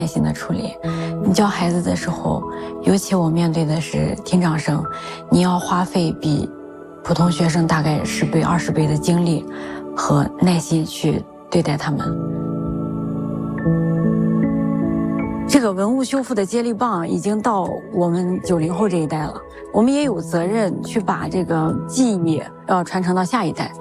耐心的处理。你教孩子的时候，尤其我面对的是听障生，你要花费比普通学生大概10倍、20倍的精力和耐心去对待他们。这个文物修复的接力棒已经到我们90后这一代了，我们也有责任去把这个技艺传承到下一代。